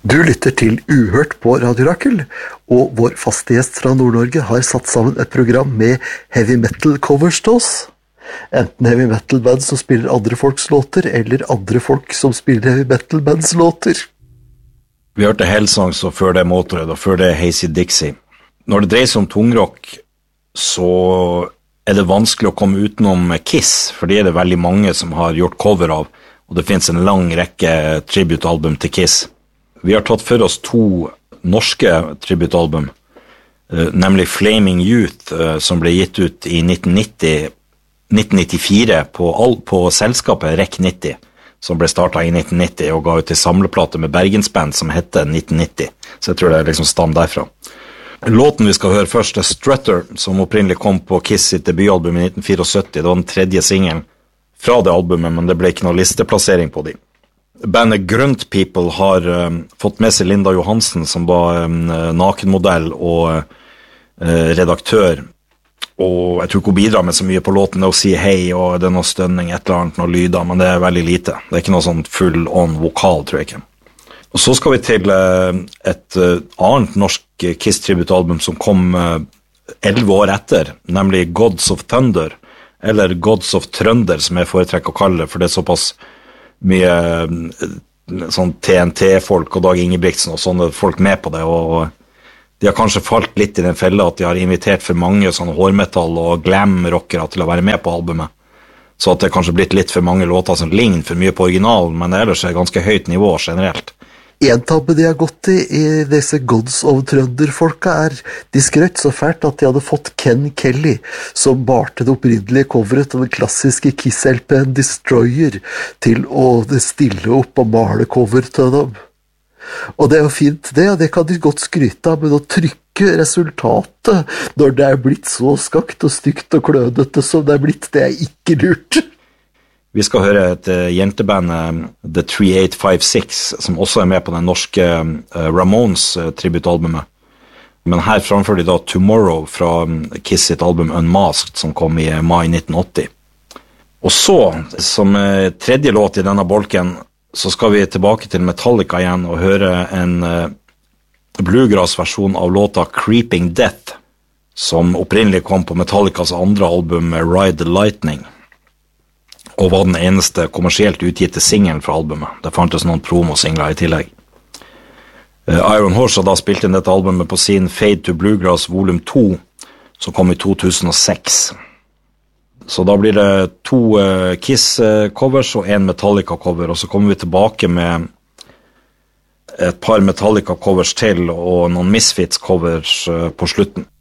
Du lytter til Uhørt på Radio Rakel, og vår faste gjest fra Nord-Norge har satt sammen et program med heavy metal covers til oss. Enten heavy metal band som spiller andre folks låter, eller andre folk som spiller heavy metal bands låter. Vi hørte Hellsongs, og før det Motorhead, og før det Hazy Dixie. Når det dreier seg om tungrock, så det vanskelig å komme utenom Kiss, for det det veldig mange som har gjort cover av, og det finnes en lang rekke tributalbum til Kiss. Vi har tatt for oss 2 norske tributalbum, nemlig Flaming Youth, som ble gitt ut i 1994 på selskapet REC 90, som ble startet i 1990 og ga ut en samleplate med Bergensband som hette 1990. Så jeg tror det liksom stam derfra. Låten vi skal høre først Strutter, som opprinnelig kom på Kiss sitt debutalbum i 1974. Det var den 3. singelen fra det albumet, men det ble ikke noe listeplassering på dem. Bandet Grunt People har fått med seg Linda Johansen, som var nakenmodell og redaktør, og jeg tror ikke hun bidrar med så mye på låten. Det å si hei, og det noe stønning, et eller annet, noe lyder, men det veldig lite. Det ikke noe sånn full-on vokal, tror jeg ikke. Og så skal vi til et annet norsk Kiss-tributalbum som kom 11 år etter, nemlig Gods of Thunder, eller Gods of Trønder, som jeg foretrekker å kalle det, for det såpass mye sånn TNT-folk og Dag Ingebrigtsen og sånne folk med på det, og de har kanskje falt litt i den fella at de har invitert for mange sånne hårmetall- og glam-rockere til å være med på albumet, så at det kanskje blitt litt for mange låter som ligner for mye på originalen, men ellers ganske høyt nivå generelt. En tabbe de har gått i disse Gods of Trønder-folka de skrøt så fælt at de hadde fått Ken Kelly, som barte det opprinnelige coveret av den klassiske Kiss-LPen Destroyer, til å stille opp og male cover til dem. Og det jo fint det, og det kan de godt skryte av, men å trykke resultatet når det blitt så skakt og stygt og klødete som det blitt, det ikke lurt. Vi skal høre et jenteband, The 3856, som også med på den norske Ramones-tributalbumet. Men her framfører de da Tomorrow fra Kiss sitt album Unmasked, som kom i mai 1980. Og så, som tredje låt i denne bolken, så skal vi tilbake til Metallica igjen og høre en bluegrass-versjon av låta Creeping Death, som opprinnelig kom på Metallicas andre album Ride the Lightning, og var den eneste kommersielt utgitte singelen fra albumet. Det fantes noen promosingler i tillegg. Iron Horse har da spilt inn dette albumet på sin Fade to Bluegrass volum 2, som kom i 2006. Så da blir det 2 Kiss-covers og 1 Metallica-cover, og så kommer vi tilbake med et par Metallica-covers til og noen Misfits-covers på slutten.